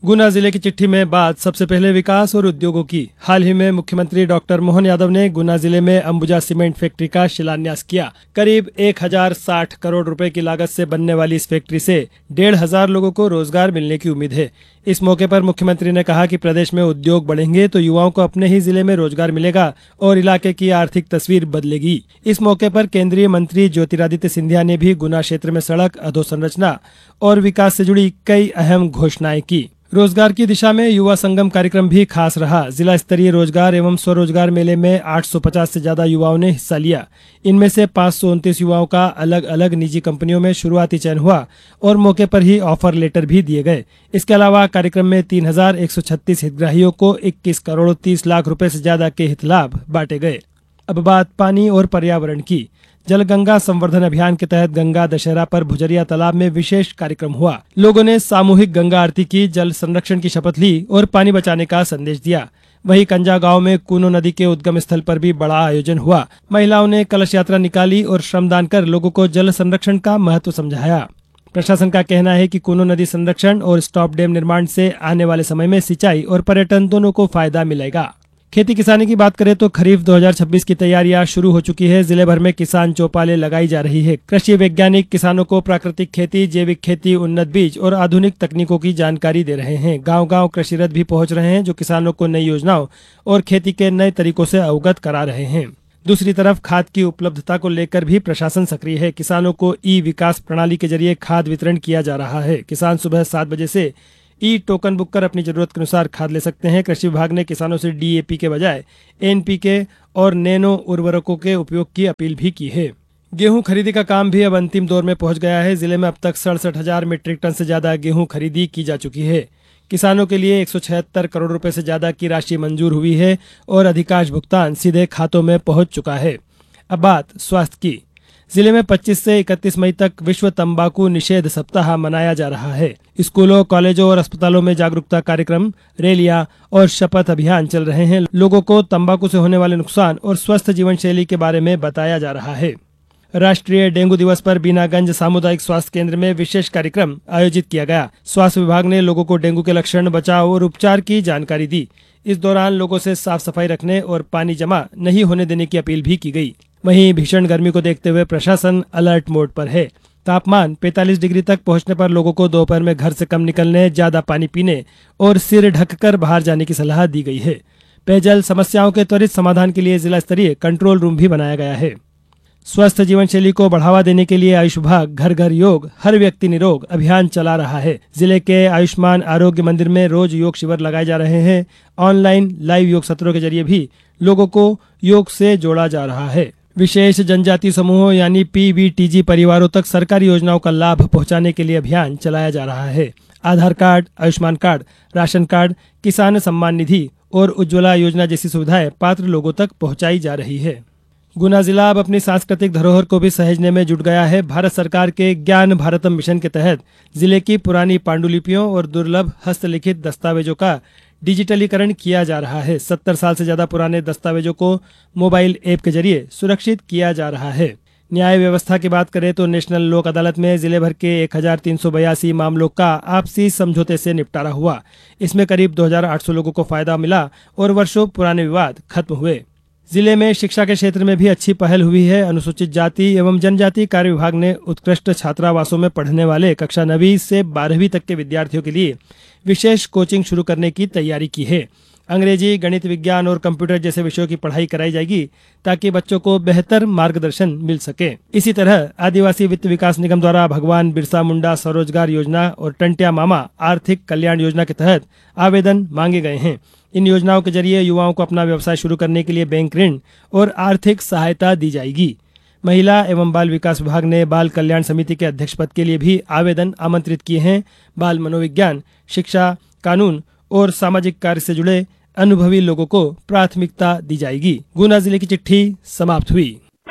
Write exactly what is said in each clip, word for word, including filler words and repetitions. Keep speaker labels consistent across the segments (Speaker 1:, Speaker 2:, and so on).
Speaker 1: गुना जिले की चिट्ठी में बात सबसे पहले विकास और उद्योगों की। हाल ही में मुख्यमंत्री डॉक्टर मोहन यादव ने गुना जिले में अंबुजा सीमेंट फैक्ट्री का शिलान्यास किया। करीब एक हजार साठ करोड़ रुपए की लागत से बनने वाली इस फैक्ट्री से डेढ़ हजार लोगों को रोजगार मिलने की उम्मीद है। इस मौके पर मुख्यमंत्री ने कहा कि प्रदेश में उद्योग बढ़ेंगे तो युवाओं को अपने ही जिले में रोजगार मिलेगा और इलाके की आर्थिक तस्वीर बदलेगी। इस मौके पर केंद्रीय मंत्री ज्योतिरादित्य सिंधिया ने भी गुना क्षेत्र में सड़क, अधोसंरचना और विकास से जुड़ी कई अहम घोषणाएं की। रोजगार की दिशा में युवा संगम कार्यक्रम भी खास रहा। जिला स्तरीय रोजगार एवं स्वरोजगार मेले में आठ सौ पचास से ज्यादा युवाओं ने हिस्सा लिया। इनमें से पाँच सौ उनतीस युवाओं का अलग अलग निजी कंपनियों में शुरुआती चयन हुआ और मौके पर ही ऑफर लेटर भी दिए गए। इसके अलावा कार्यक्रम में तीन हजार एक सौ छत्तीस हितग्राहियों को इक्कीस करोड़ तीस लाख रुपए से ज्यादा के हित लाभ बांटे गए। अब बात पानी और पर्यावरण की। जल गंगा संवर्धन अभियान के तहत गंगा दशहरा पर भुजरिया तालाब में विशेष कार्यक्रम हुआ। लोगों ने सामूहिक गंगा आरती की, जल संरक्षण की शपथ ली और पानी बचाने का संदेश दिया। वहीं कंजा गांव में कूनो नदी के उद्गम स्थल पर भी बड़ा आयोजन हुआ। महिलाओं ने कलश यात्रा निकाली और श्रमदान कर लोगों को जल संरक्षण का महत्व समझाया। प्रशासन का कहना है कि कूनो नदी संरक्षण और स्टॉप डैम निर्माण से आने वाले समय में सिंचाई और पर्यटन दोनों को फायदा मिलेगा। खेती किसानी की बात करें तो खरीफ दो हज़ार छब्बीस की तैयारियां शुरू हो चुकी है। जिले भर में किसान चौपालें लगाई जा रही है। कृषि वैज्ञानिक किसानों को प्राकृतिक खेती, जैविक खेती, उन्नत बीज और आधुनिक तकनीकों की जानकारी दे रहे हैं। गांव-गांव कृषि रथ भी पहुंच रहे हैं जो किसानों को नई योजनाओं और खेती के नए तरीकों से अवगत करा रहे हैं। दूसरी तरफ खाद की उपलब्धता को लेकर भी प्रशासन सक्रिय है। किसानों को ई विकास प्रणाली के जरिए खाद वितरण किया जा रहा है। किसान सुबह सात बजे से ई टोकन बुक कर अपनी जरूरत के अनुसार खाद ले सकते हैं। कृषि विभाग ने किसानों से डी ए पी के बजाय एन पी के और नैनो उर्वरकों के उपयोग की अपील भी की है। गेहूं खरीदी का काम भी अब अंतिम दौर में पहुंच गया है। जिले में अब तक सड़सठ हजार मीट्रिक टन से ज्यादा गेहूं खरीदी की जा चुकी है। किसानों के लिए एक सौ छिहत्तर करोड़ रुपए से ज्यादा की राशि मंजूर हुई है और अधिकांश भुगतान सीधे खातों में पहुंच चुका है। अब बात स्वास्थ्य की। जिले में पच्चीस से इकतीस मई तक विश्व तंबाकू निषेध सप्ताह मनाया जा रहा है। स्कूलों, कॉलेजों और अस्पतालों में जागरूकता कार्यक्रम, रैलियां और शपथ अभियान चल रहे हैं। लोगों को तंबाकू से होने वाले नुकसान और स्वस्थ जीवन शैली के बारे में बताया जा रहा है। राष्ट्रीय डेंगू दिवस पर बीनागंज सामुदायिक स्वास्थ्य केंद्र में विशेष कार्यक्रम आयोजित किया गया। स्वास्थ्य विभाग ने लोगों को डेंगू के लक्षण, बचाव और उपचार की जानकारी दी। इस दौरान लोगों से साफ सफाई रखने और पानी जमा नहीं होने देने की अपील भी की गई। वहीं भीषण गर्मी को देखते हुए प्रशासन अलर्ट मोड पर है। तापमान पैंतालीस डिग्री तक पहुंचने पर लोगों को दोपहर में घर से कम निकलने, ज्यादा पानी पीने और सिर ढककर बाहर जाने की सलाह दी गई है। पेयजल समस्याओं के त्वरित समाधान के लिए जिला स्तरीय कंट्रोल रूम भी बनाया गया है। स्वस्थ जीवन शैली को बढ़ावा देने के लिए आयुष विभाग घर घर योग, हर व्यक्ति निरोग अभियान चला रहा है। जिले के आयुष्मान आरोग्य मंदिर में रोज योग शिविर लगाए जा रहे हैं। ऑनलाइन लाइव योग सत्रों के जरिए भी लोगों को योग से जोड़ा जा रहा है। विशेष जनजाति समूहों यानी पी वी टी जी परिवारों तक सरकारी योजनाओं का लाभ पहुंचाने के लिए अभियान चलाया जा रहा है। आधार card, Ayushman card, ration card, किसान सम्मान निधि और उज्ज्वला योजना जैसी सुविधाएं पात्र लोगों तक पहुंचाई जा रही है। गुना जिला अब अपनी सांस्कृतिक धरोहर को भी सहेजने में जुट गया है। भारत सरकार के ज्ञान भारतम मिशन के तहत जिले की पुरानी पांडुलिपियों और दुर्लभ हस्तलिखित दस्तावेजों का डिजिटलीकरण किया जा रहा है। सत्तर साल से ज्यादा पुराने दस्तावेजों को मोबाइल ऐप के जरिए सुरक्षित किया जा रहा है। न्याय व्यवस्था की बात करें तो नेशनल लोक अदालत में जिले भर के एक हजार तीन सौ बयासी मामलों का आपसी समझौते से निपटारा हुआ। इसमें करीब दो हजार आठ सौ लोगों को फायदा मिला और वर्षों पुराने विवाद खत्म हुए। जिले में शिक्षा के क्षेत्र में भी अच्छी पहल हुई है। अनुसूचित जाति एवं जनजाति कार्य विभाग ने उत्कृष्ट छात्रावासों में पढ़ने वाले कक्षा नवीं से बारहवीं तक के विद्यार्थियों के लिए विशेष कोचिंग शुरू करने की तैयारी की है। अंग्रेजी, गणित, विज्ञान और कंप्यूटर जैसे विषयों की पढ़ाई कराई जाएगी ताकि बच्चों को बेहतर मार्गदर्शन मिल सके। इसी तरह आदिवासी वित्त विकास निगम द्वारा भगवान बिरसा मुंडा स्वरोजगार योजना और टंट्या मामा आर्थिक कल्याण योजना के तहत आवेदन मांगे गए हैं। इन योजनाओं के जरिए युवाओं को अपना व्यवसाय शुरू करने के लिए बैंक ऋण और आर्थिक सहायता दी जाएगी। महिला एवं बाल विकास विभाग ने बाल कल्याण समिति के अध्यक्ष पद के लिए भी आवेदन आमंत्रित किए हैं। बाल मनोविज्ञान, शिक्षा, कानून और सामाजिक कार्य से जुड़े अनुभवी लोगों को प्राथमिकता दी जाएगी। गुना जिले की चिट्ठी समाप्त हुई।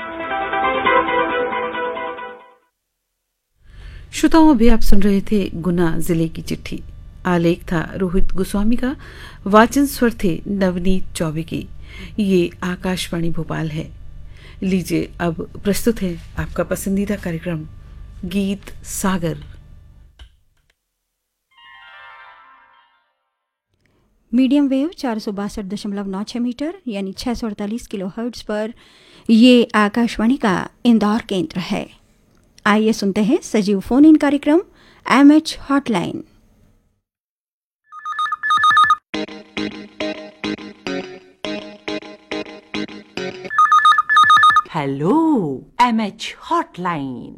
Speaker 2: श्रोताओं, अभी आप सुन रहे थे गुना जिले की चिट्ठी। आलेख था रोहित गोस्वामी का, वाचन स्वर थे नवनीत चौबे की। ये आकाशवाणी भोपाल है। लीजिए अब प्रस्तुत है आपका पसंदीदा कार्यक्रम गीत सागर।
Speaker 3: मीडियम वेव चार सौ बासठ दशमलव नौ छः मीटर यानी छः सौ अड़तालीस किलो हर्ट्ज पर ये आकाशवाणी का इंदौर केंद्र है। आइए सुनते हैं सजीव फोन इन कार्यक्रम M H hotline.
Speaker 4: Hello M H hotline.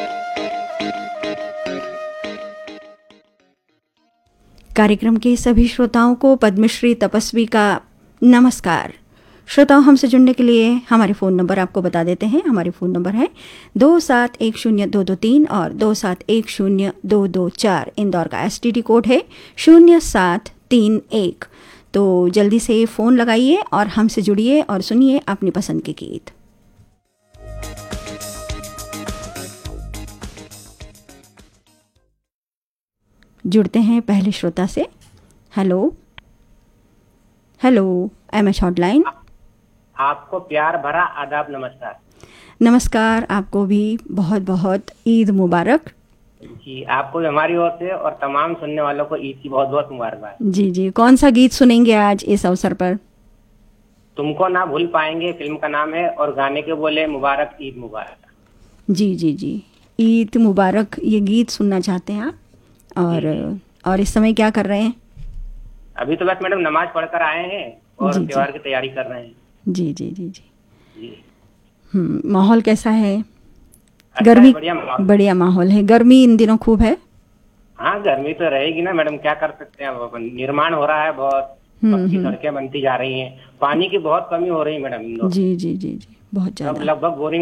Speaker 3: कार्यक्रम के सभी श्रोताओं को पद्मश्री तपस्वी का नमस्कार। श्रोताओं, हमसे जुड़ने के लिए हमारे फ़ोन नंबर आपको बता देते हैं। हमारे फ़ोन नंबर है दो सात एक शून्य दो दो तीन और दो सात एक शून्य दो दो चार। इंदौर का एस टी डी कोड है शून्य सात तीन एक। तो जल्दी से फ़ोन लगाइए और हमसे जुड़िए और सुनिए अपनी पसंद के गीत। जुड़ते हैं पहले श्रोता से। Hello hello M H hotline.
Speaker 5: आपको प्यार भरा आदाब नमस्कार।
Speaker 3: नमस्कार, आपको भी बहुत बहुत ईद मुबारक।
Speaker 5: जी, आपको भी हमारी ओर से और तमाम सुनने वालों को ईद की बहुत बहुत मुबारकबाद।
Speaker 3: जी जी, कौन सा गीत सुनेंगे आज इस अवसर पर?
Speaker 5: तुमको ना भूल पाएंगे फिल्म का नाम है और गाने के बोले मुबारक ईद मुबारक।
Speaker 3: जी जी जी, ईद मुबारक ये गीत सुनना चाहते हैं आप। और और इस समय क्या कर रहे हैं?
Speaker 5: अभी तो बस मैडम नमाज पढ़कर आए हैं और त्योहार की तैयारी कर रहे हैं।
Speaker 3: जी जी जी जी
Speaker 5: जी।
Speaker 3: हम्म, माहौल कैसा है?
Speaker 5: अच्छा,
Speaker 3: गर्मी?
Speaker 5: बढ़िया माहौल।
Speaker 3: बढ़िया माहौल है। गर्मी इन दिनों खूब है।
Speaker 5: हाँ, गर्मी तो रहेगी ना मैडम, क्या कर सकते हैं। अब निर्माण हो रहा है, बहुत पक्की सड़कें बनती जा रही हैं, पानी की बहुत कमी हो रही है मैडम।
Speaker 3: जी जी जी जी, बहुत
Speaker 5: अब
Speaker 3: ज्यादा।
Speaker 5: लगभग बोरिंग